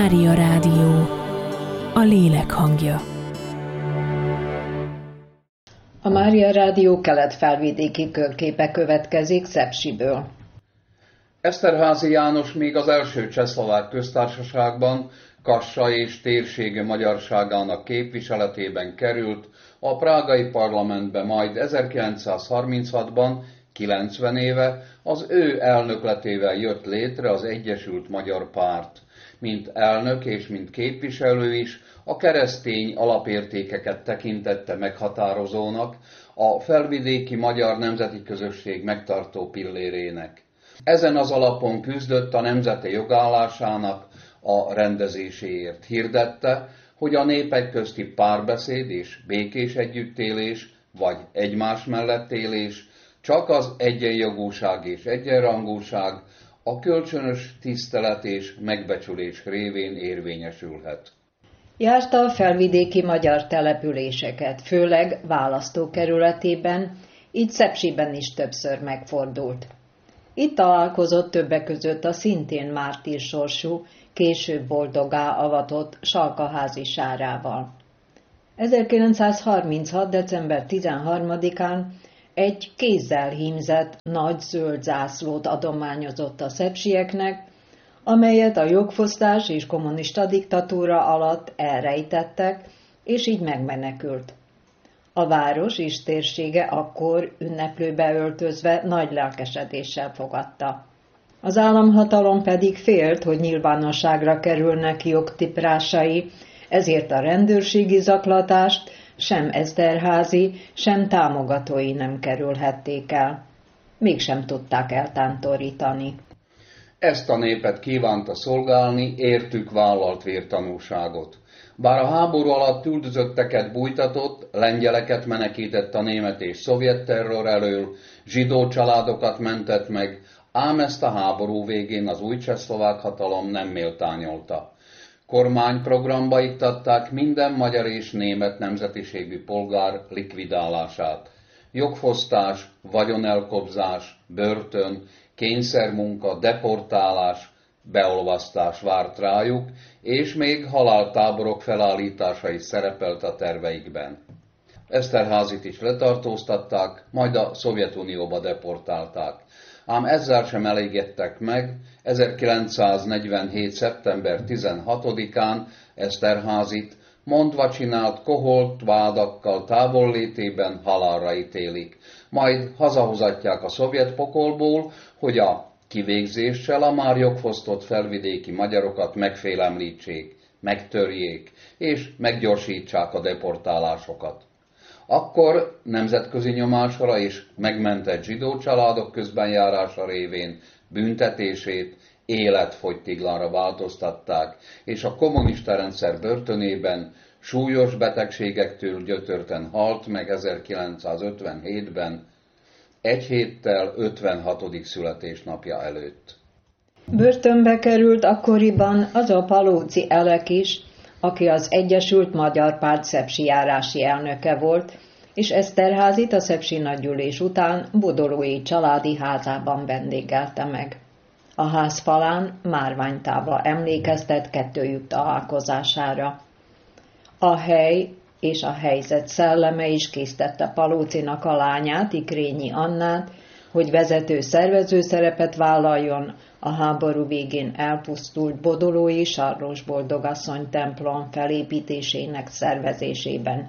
Mária Rádió, a lélek hangja. A Mária Rádió kelet-felvidéki körképe következik Szepsiből. Eszterházy János még az első Csehszlovák köztársaságban Kassa és térsége magyarságának képviseletében került a prágai parlamentbe, majd 1936-ban, 90 éve az ő elnökletével jött létre az Egyesült Magyar Párt. Mint elnök és mint képviselő is a keresztény alapértékeket tekintette meghatározónak, a felvidéki magyar nemzeti közösség megtartó pillérének. Ezen az alapon küzdött a nemzete jogállásának a rendezéséért. Hirdette, hogy a népek közti párbeszéd és békés együttélés, vagy egymás mellett élés csak az egyenjogúság és egyenrangúság, a kölcsönös tisztelet és megbecsülés révén érvényesülhet. Járta a felvidéki magyar településeket, főleg választókerületében, így Szepsiben is többször megfordult. Itt találkozott többek között a szintén mártír sorsú, később boldoggá avatott Salkaházi Sárával. 1936. december 13-án egy kézzel hímzett nagy zöld zászlót adományozott a szepsieknek, amelyet a jogfosztás és kommunista diktatúra alatt elrejtettek, és így megmenekült. A város és térsége akkor ünneplőbe öltözve nagy lelkesedéssel fogadta. Az államhatalom pedig félt, hogy nyilvánosságra kerülnek jogtiprásai, ezért a rendőrségi zaklatást sem Eszterházy, sem támogatói nem kerülhették el. Mégsem tudták eltántorítani. Ezt a népet kívánta szolgálni, értük vállalt vértanúságot. Bár a háború alatt üldözötteket bújtatott, lengyeleket menekített a német és szovjet terror elől, zsidó családokat mentett meg, ám ezt a háború végén az új csehszlovák hatalom nem méltányolta. Kormányprogramba iktatták minden magyar és német nemzetiségű polgár likvidálását. Jogfosztás, vagyonelkobzás, börtön, kényszermunka, deportálás, beolvasztás várt rájuk, és még haláltáborok felállítása is szerepelt a terveikben. Eszterházit is letartóztatták, majd a Szovjetunióba deportálták. Ám ezzel sem elégedtek meg, 1947. szeptember 16-án Eszterházit mondva csinált koholt vádakkal távollétében halálra ítélik, majd hazahozatják a szovjet pokolból, hogy a kivégzéssel a már jogfosztott felvidéki magyarokat megfélemlítsék, megtörjék és meggyorsítsák a deportálásokat. Akkor nemzetközi nyomásra és megmentett zsidó családok közbenjárása révén büntetését életfogytiglanra változtatták, és a kommunista rendszer börtönében súlyos betegségektől gyötörten halt meg 1957-ben, egy héttel 56. születésnapja előtt. Börtönbe került akkoriban az a Palóci Elek is, aki az Egyesült Magyar Párt szepsi járási elnöke volt, és Eszterházit a szepsi nagygyűlés után Bodolói családi házában vendégelte meg. A ház falán márványtábla emlékeztet kettőjük találkozására. A hely és a helyzet szelleme is késztette Palócinak a lányát, Ikrényi Annát, hogy vezető szervező szerepet vállaljon a háború végén elpusztult bodolói Sarlós Boldogasszony templom felépítésének szervezésében.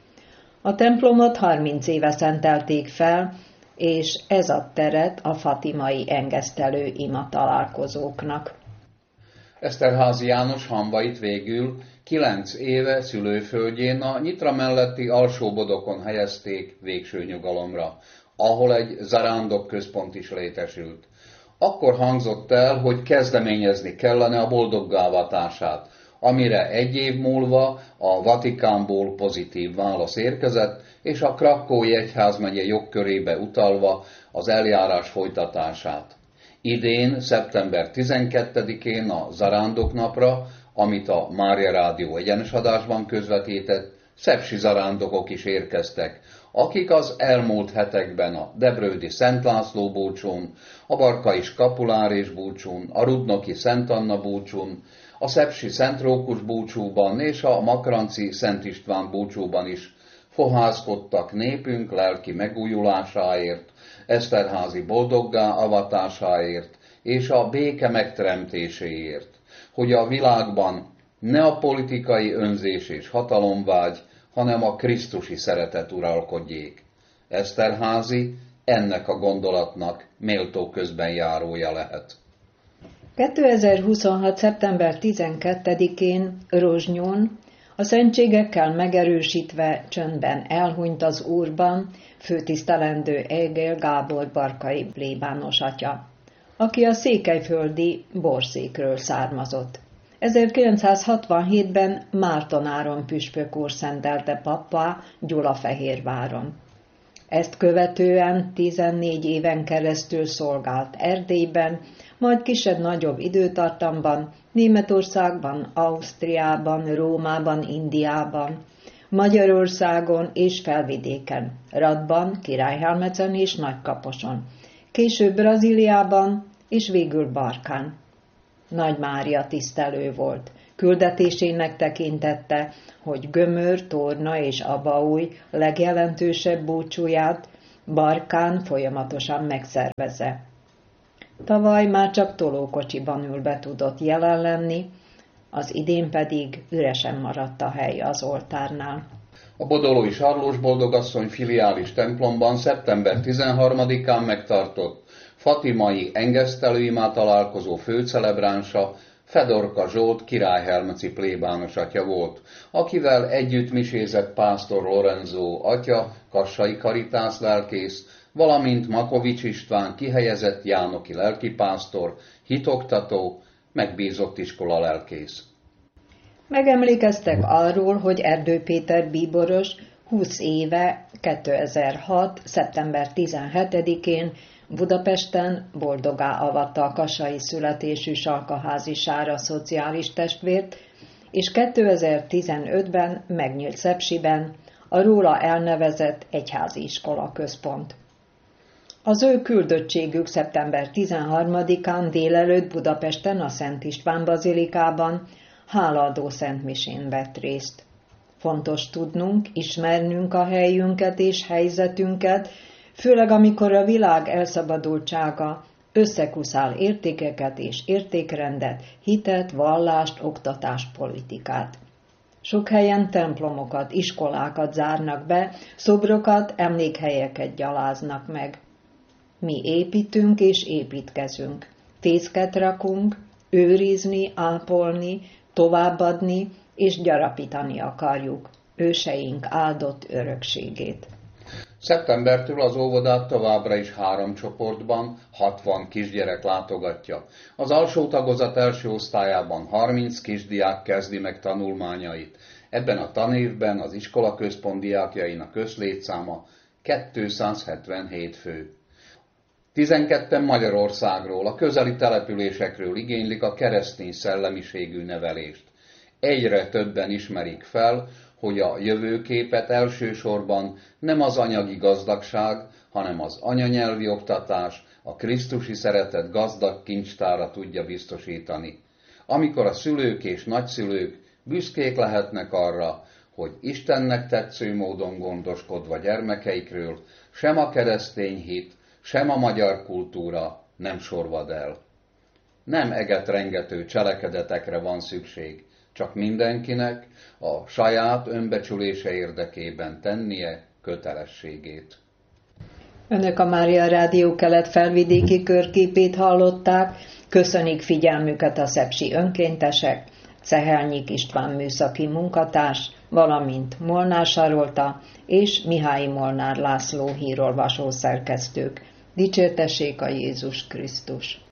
A templomot 30 éve szentelték fel, és ez ad teret a fatimai engesztelő ima találkozóknak. Eszterházy János hamvait végül 9 éve szülőföldjén a Nyitra melletti Alsóbodokon helyezték végső nyugalomra, ahol egy zarándok központ is létesült. Akkor hangzott el, hogy kezdeményezni kellene a boldoggávátását, amire egy év múlva a Vatikánból pozitív válasz érkezett, és a Krakkói egyházmegye jogkörébe utalva az eljárás folytatását. Idén, szeptember 12-én a zarándoknapra, amit a Mária Rádió egyenes adásban közvetített, szepsi zarándokok is érkeztek, akik az elmúlt hetekben a Debrődi Szent László búcsún, a Barkai Skapulárés búcsún, a Rudnoki Szent Anna búcsún, A szepsi Szent Rókus búcsúban és a makranci Szent István búcsúban is fohászkodtak népünk lelki megújulásáért, Eszterházi boldoggá avatásáért és a béke megteremtéséért, hogy a világban ne a politikai önzés és hatalomvágy, hanem a krisztusi szeretet uralkodjék. Eszterházy ennek a gondolatnak méltó közbenjárója lehet. 2026. szeptember 12-én Rozsnyón, a szentségekkel megerősítve csöndben elhunyt az Úrban főtisztelendő Egél Gábor barkai plébános atya, aki a székelyföldi Borszékről származott. 1967-ben Márton Áron püspök úr szentelte pappá Gyulafehérváron. Ezt követően 14 éven keresztül szolgált Erdélyben, majd kisebb-nagyobb időtartamban Németországban, Ausztriában, Rómában, Indiában, Magyarországon és Felvidéken, Radban, Királyhelmecen és Nagykaposon, később Brazíliában és végül Barkán. Nagy Mária tisztelő volt. Küldetésének tekintette, hogy Gömör, Torna és Abaúj legjelentősebb búcsúját Barkán folyamatosan megszervezze. Tavaly már csak tolókocsiban ülve tudott jelen lenni, az idén pedig üresen maradt a hely az oltárnál. A bodolói Sarlós Boldogasszony filiális templomban szeptember 13-án megtartott fatimai engesztelőimá találkozó főcelebránsa Fedorka Zsolt királyhelmeci plébános atya volt, akivel együtt misézett pásztor Lorenzo atya, kassai karitász lelkész, valamint Makovics István kihelyezett jánoki lelkipásztor, hitoktató, megbízott iskola lelkész. Megemlékeztek arról, hogy Erdő Péter bíboros 20 éve 2006. szeptember 17-én Budapesten boldogá avatta a kassai születésű Salkaházi Sára szociális testvért, és 2015-ben megnyílt Szepsiben a róla elnevezett egyházi iskola központ. Az ő küldöttségük szeptember 13-án délelőtt Budapesten a Szent István bazilikában hálaadó szentmisén vett részt. Fontos tudnunk, ismernünk a helyünket és helyzetünket, főleg amikor a világ elszabadultsága összekuszál értékeket és értékrendet, hitet, vallást, oktatást, politikát. Sok helyen templomokat, iskolákat zárnak be, szobrokat, emlékhelyeket gyaláznak meg. Mi építünk és építkezünk, fészket rakunk, őrizni, ápolni, továbbadni és gyarapítani akarjuk őseink áldott örökségét. Szeptembertől az óvodát továbbra is 3 csoportban 60 kisgyerek látogatja. Az alsó tagozat első osztályában 30 kisdiák kezdi meg tanulmányait. Ebben a tanévben az iskolaközpont diákjainak összlétszáma 277 fő. 12-en Magyarországról, a közeli településekről igénylik a keresztény szellemiségű nevelést. Egyre többen ismerik fel, hogy a jövőképet elsősorban nem az anyagi gazdagság, hanem az anyanyelvi oktatás, a krisztusi szeretet gazdag kincstára tudja biztosítani. Amikor a szülők és nagyszülők büszkék lehetnek arra, hogy Istennek tetsző módon gondoskodva gyermekeikről, sem a keresztény hit, sem a magyar kultúra nem sorvad el. Nem egetrengető cselekedetekre van szükség, csak mindenkinek a saját önbecsülése érdekében tennie kötelességét. Önök a Mária Rádió Kelet-Felvidéki körképét hallották, köszönik figyelmüket a szepsi önkéntesek, Cehelnyik István műszaki munkatárs, valamint Molnár Sarolta és Mihály Molnár László hírolvasó szerkesztők. Dicsértessék a Jézus Krisztus!